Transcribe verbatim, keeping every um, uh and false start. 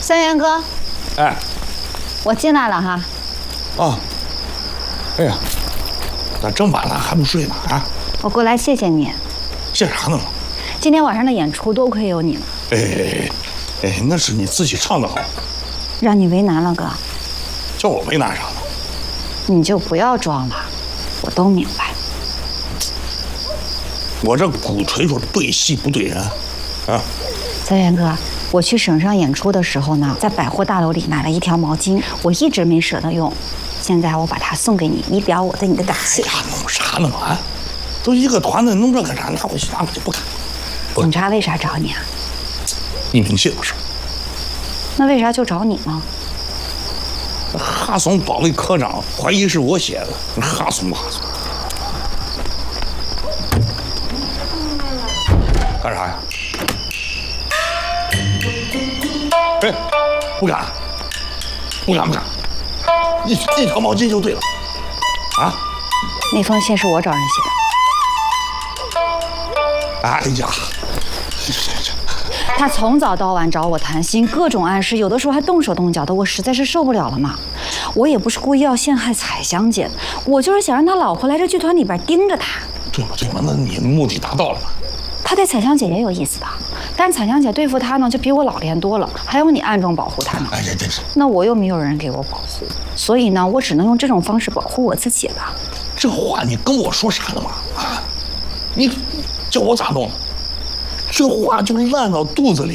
三元哥， 哎， 我进来了哈。 哦，哎呀，咋这么晚了还不睡呢？啊， 我过来谢谢你。 谢啥呢？ 今天晚上的演出多亏有你了。 哎哎哎，那是你自己唱的好， 让你为难了哥。 叫我为难啥呢？ 你就不要装了，我都明白。 我这鼓槌说对戏不对人，啊。 三元哥，我去省上演出的时候呢，在百货大楼里买了一条毛巾，我一直没舍得用，现在我把它送给你，以表我对你的感谢。 哎呀，弄啥呢啊？都一个团的，弄这干啥？那我那我就不干。 警察为啥找你啊？ 一名谢的事。 那为啥就找你呢？ 哈怂保卫科长怀疑是我写的，哈怂哈怂。干啥呀？哎，不敢，不敢不敢，一一条毛巾就对了。啊？ 那封信是我找人写的。哎呀，这这这。 他从早到晚找我谈心，各种暗示，有的时候还动手动脚的，我实在是受不了了嘛。我也不是故意要陷害彩香姐，我就是想让他老婆来这剧团里边盯着他。 对吧对吧？那你目的达到了吗？ 他对彩香姐也有意思的，但是彩香姐对付他呢，就比我老练多了，还有你暗中保护他呢。 哎呀，真是。 那我又没有人给我保护，所以呢，我只能用这种方式保护我自己了。 这话你跟我说啥呢嘛？啊，你叫我咋弄？这话就烂到肚子里